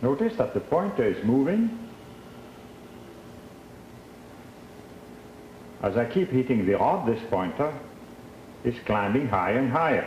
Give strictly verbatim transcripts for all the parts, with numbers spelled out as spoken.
Notice that the pointer is moving. As I keep hitting the rod, this pointer is climbing higher and higher.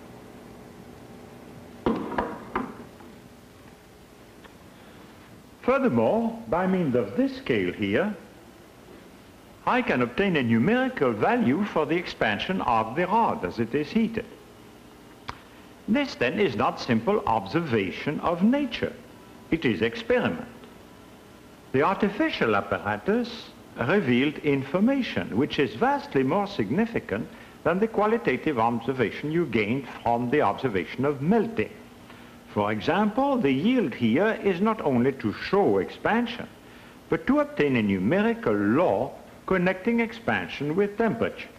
Furthermore, by means of this scale here, I can obtain a numerical value for the expansion of the rod as it is heated. This then is not simple observation of nature. It is experiment. The artificial apparatus revealed information which is vastly more significant than the qualitative observation you gained from the observation of melting. For example, the yield here is not only to show expansion, but to obtain a numerical law connecting expansion with temperature.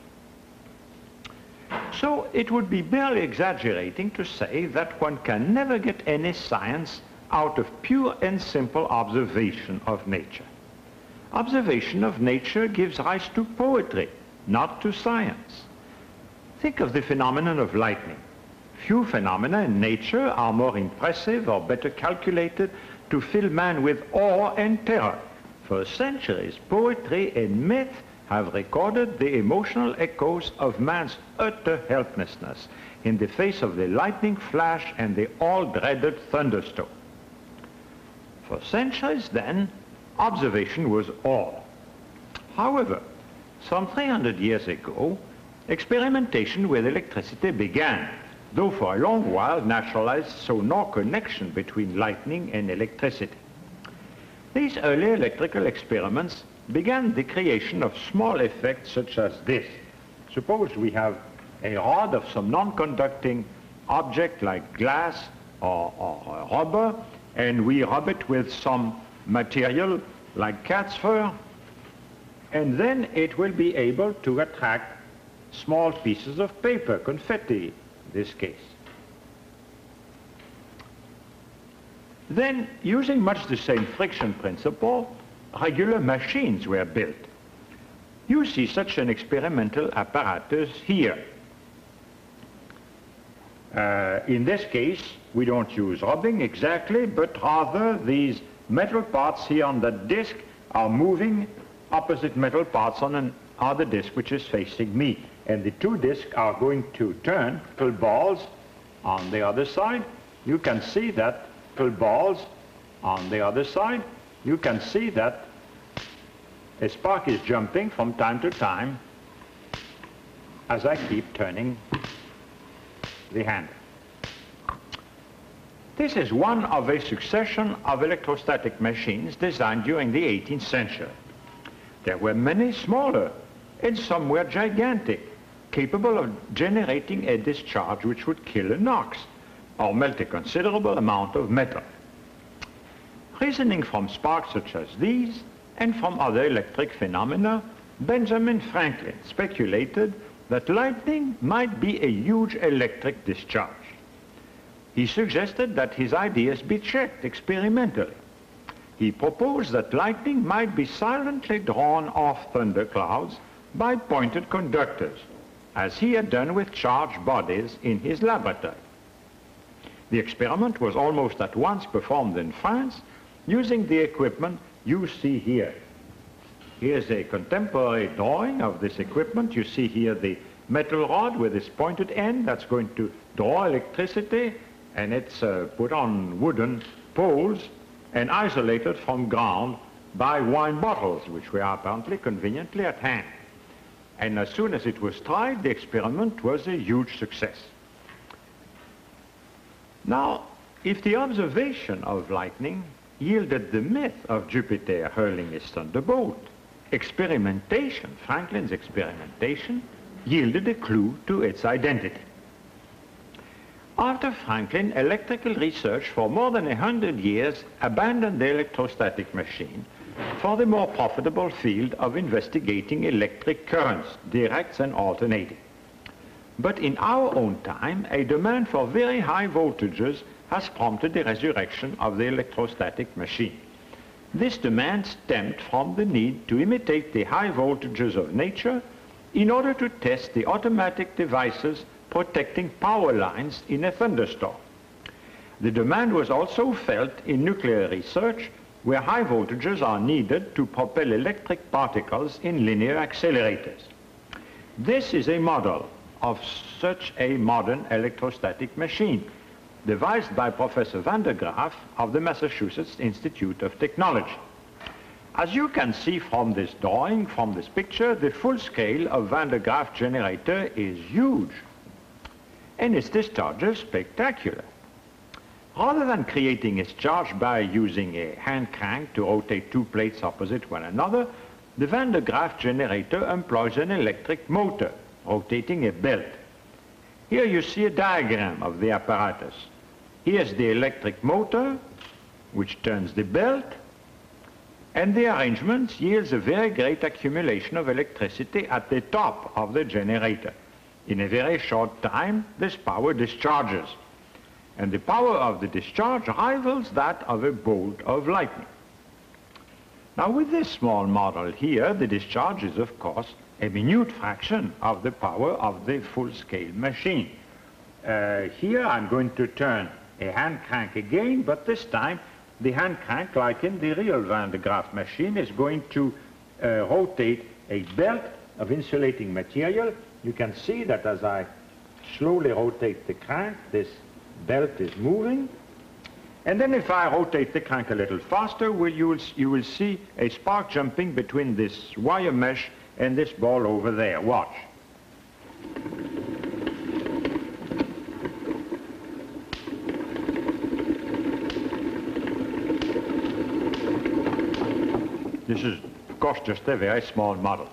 So it would be barely exaggerating to say that one can never get any science out of pure and simple observation of nature. Observation of nature gives rise to poetry, not to science. Think of the phenomenon of lightning. Few phenomena in nature are more impressive or better calculated to fill man with awe and terror. For centuries, poetry and myth have recorded the emotional echoes of man's utter helplessness in the face of the lightning flash and the all-dreaded thunderstorm. For centuries, then, observation was all. However, some three hundred years ago, experimentation with electricity began, though for a long while naturalists saw no connection between lightning and electricity. These early electrical experiments began the creation of small effects such as this. Suppose we have a rod of some non-conducting object like glass or, or rubber, and we rub it with some material like cat's fur, and then it will be able to attract small pieces of paper, confetti in this case. Then, using much the same friction principle, regular machines were built. You see such an experimental apparatus here. Uh, in this case, we don't use rubbing exactly, but rather these metal parts here on the disc are moving opposite metal parts on another disc which is facing me. And the two discs are going to turn little balls on the other side. You can see that little balls on the other side. You can see that a spark is jumping from time to time as I keep turning the handle. This is one of a succession of electrostatic machines designed during the eighteenth century. There were many smaller, and some were gigantic, capable of generating a discharge which would kill an ox or melt a considerable amount of metal. Reasoning from sparks such as these and from other electric phenomena, Benjamin Franklin speculated that lightning might be a huge electric discharge. He suggested that his ideas be checked experimentally. He proposed that lightning might be silently drawn off thunderclouds by pointed conductors, as he had done with charged bodies in his laboratory. The experiment was almost at once performed in France using the equipment you see here. Here's a contemporary drawing of this equipment. You see here the metal rod with its pointed end that's going to draw electricity, and it's uh, put on wooden poles and isolated from ground by wine bottles, which were apparently conveniently at hand. And as soon as it was tried, the experiment was a huge success. Now, if the observation of lightning yielded the myth of Jupiter hurling his thunderbolt, experimentation, Franklin's experimentation, yielded a clue to its identity. After Franklin, electrical research for more than a hundred years abandoned the electrostatic machine for the more profitable field of investigating electric currents, directs and alternating. But in our own time, a demand for very high voltages has prompted the resurrection of the electrostatic machine. This demand stemmed from the need to imitate the high voltages of nature in order to test the automatic devices protecting power lines in a thunderstorm. The demand was also felt in nuclear research, where high voltages are needed to propel electric particles in linear accelerators. This is a model of such a modern electrostatic machine, devised by Professor Van der Graaf of the Massachusetts Institute of Technology. As you can see from this drawing, from this picture, the full scale of Van der Graaf generator is huge, and its discharge is spectacular. Rather than creating its charge by using a hand crank to rotate two plates opposite one another, the Van der Graaf generator employs an electric motor rotating a belt. Here you see a diagram of the apparatus. Here's the electric motor, which turns the belt, and the arrangement yields a very great accumulation of electricity at the top of the generator. In a very short time, this power discharges, and the power of the discharge rivals that of a bolt of lightning. Now, with this small model here, the discharge is, of course, a minute fraction of the power of the full-scale machine. Uh, here I'm going to turn a hand crank again, but this time the hand crank, like in the real Van der Graaf machine, is going to uh, rotate a belt of insulating material. You can see that as I slowly rotate the crank, this belt is moving. And then if I rotate the crank a little faster, well, you, will, you will see a spark jumping between this wire mesh and this ball over there. Watch. This is, of course, just a very small model.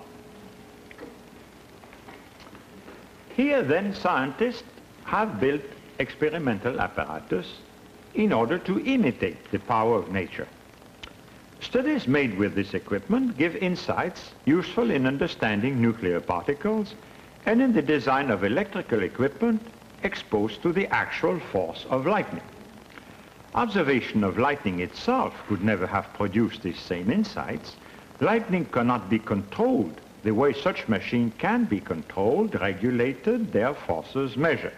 Here, then, scientists have built experimental apparatus in order to imitate the power of nature. Studies made with this equipment give insights useful in understanding nuclear particles and in the design of electrical equipment exposed to the actual force of lightning. Observation of lightning itself could never have produced these same insights. Lightning cannot be controlled the way such machine can be controlled, regulated, their forces measured.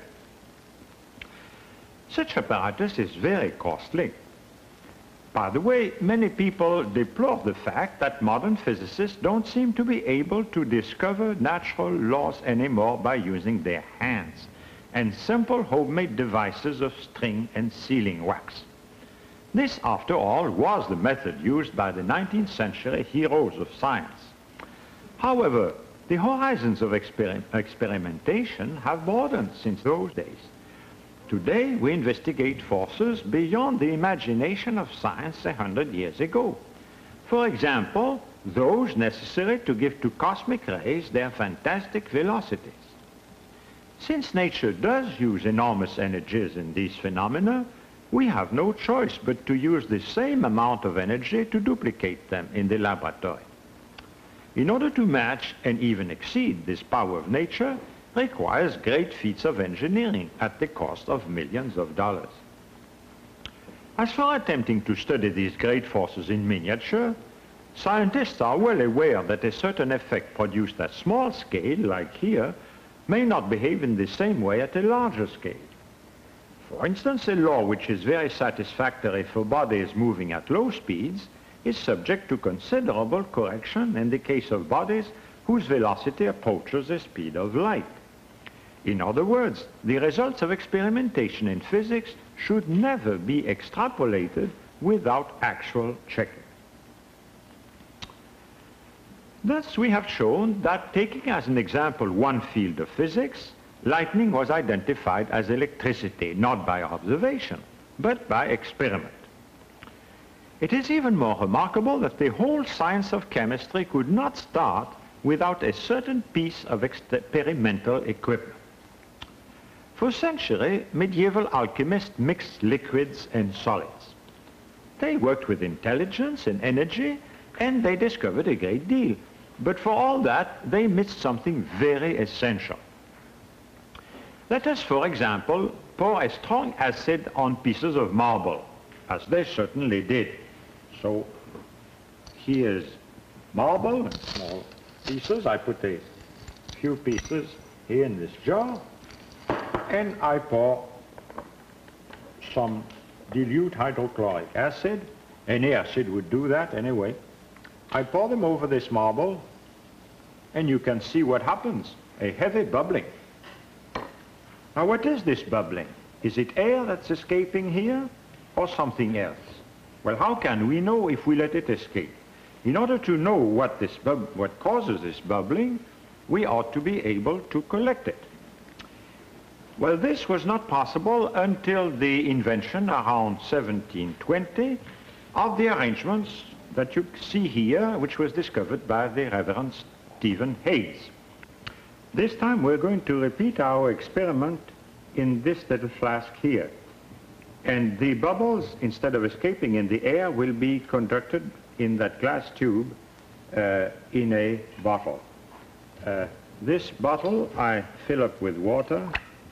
Such apparatus is very costly. By the way, many people deplore the fact that modern physicists don't seem to be able to discover natural laws anymore by using their hands and simple homemade devices of string and sealing wax. This, after all, was the method used by the nineteenth century heroes of science. However, the horizons of exper- experimentation have broadened since those days. Today, we investigate forces beyond the imagination of science a hundred years ago. For example, those necessary to give to cosmic rays their fantastic velocities. Since nature does use enormous energies in these phenomena, we have no choice but to use the same amount of energy to duplicate them in the laboratory. In order to match and even exceed this power of nature, requires great feats of engineering at the cost of millions of dollars. As for attempting to study these great forces in miniature, scientists are well aware that a certain effect produced at small scale, like here, may not behave in the same way at a larger scale. For instance, a law which is very satisfactory for bodies moving at low speeds is subject to considerable correction in the case of bodies whose velocity approaches the speed of light. In other words, the results of experimentation in physics should never be extrapolated without actual checking. Thus, we have shown that, taking as an example one field of physics, lightning was identified as electricity, not by observation, but by experiment. It is even more remarkable that the whole science of chemistry could not start without a certain piece of experimental equipment. For centuries, medieval alchemists mixed liquids and solids. They worked with intelligence and energy, and they discovered a great deal. But for all that, they missed something very essential. Let us, for example, pour a strong acid on pieces of marble, as they certainly did. So here's marble in small pieces. I put a few pieces here in this jar, and I pour some dilute hydrochloric acid. Any acid would do that anyway. I pour them over this marble, and you can see what happens, a heavy bubbling. Now what is this bubbling? Is it air that's escaping here, or something else? Well, how can we know if we let it escape? In order to know what, this bub what causes this bubbling, we ought to be able to collect it. Well, this was not possible until the invention around seventeen twenty of the arrangements that you see here, which was discovered by the Reverend Stephen Hayes. This time we're going to repeat our experiment in this little flask here. And the bubbles, instead of escaping in the air, will be conducted in that glass tube uh, in a bottle. Uh, this bottle I fill up with water.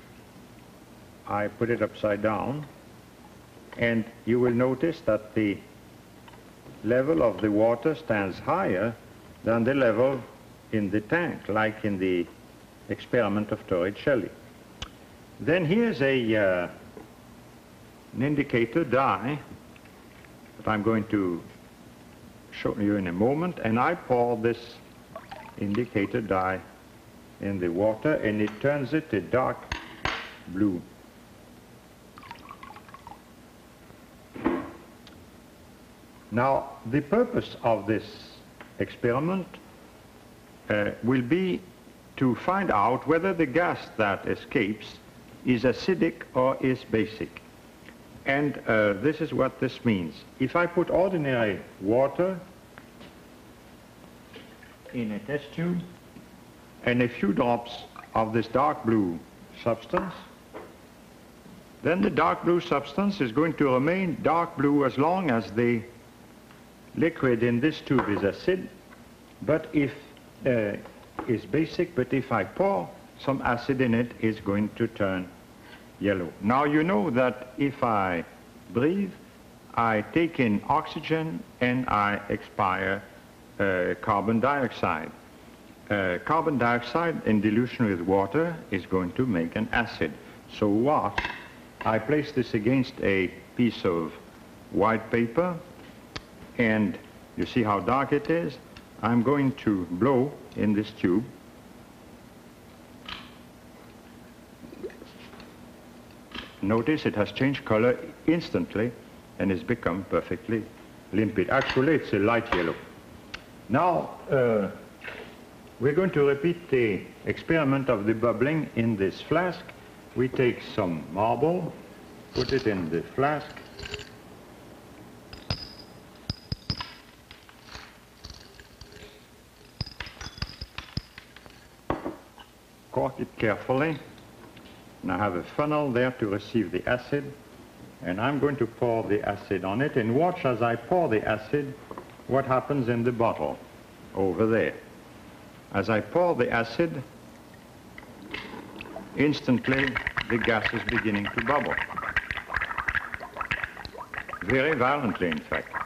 I put it upside down, and you will notice that the level of the water stands higher than the level in the tank, like in the experiment of Torricelli. Then here's a, uh, an indicator dye that I'm going to show you in a moment, and I pour this indicator dye in the water, and it turns it a dark blue. Now, the purpose of this experiment uh, will be to find out whether the gas that escapes is acidic or is basic. And uh, this is what this means. If I put ordinary water in a test tube and a few drops of this dark blue substance, then the dark blue substance is going to remain dark blue as long as the liquid in this tube is acid, but if uh, is basic, but if I pour some acid in it, it's going to turn yellow. Now you know that if I breathe, I take in oxygen and I expire uh, carbon dioxide. Uh, carbon dioxide in dilution with water is going to make an acid. So what? I place this against a piece of white paper, and you see how dark it is. I'm going to blow in this tube. Notice it has changed color instantly and has become perfectly limpid. Actually, it's a light yellow. Now, uh, we're going to repeat the experiment of the bubbling in this flask. We take some marble, put it in the flask, cork it carefully, and I have a funnel there to receive the acid, and I'm going to pour the acid on it, and watch as I pour the acid what happens in the bottle over there. As I pour the acid, instantly the gas is beginning to bubble, very violently in fact.